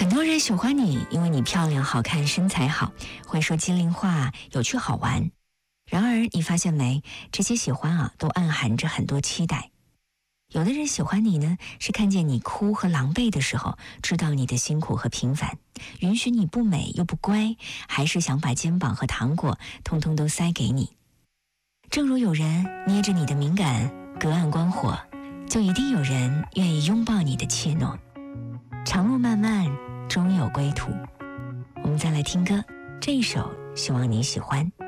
很多人喜欢你，因为你漂亮、好看、身材好，会说机灵话，有趣好玩。然而，你发现没，这些喜欢都暗含着很多期待。有的人喜欢你呢，是看见你哭和狼狈的时候，知道你的辛苦和平凡，允许你不美又不乖，还是想把肩膀和糖果通通都塞给你。正如有人捏着你的敏感隔岸观火，就一定有人愿意拥抱你的怯懦。长路漫漫，终有归途。我们再来听歌，这一首希望你喜欢。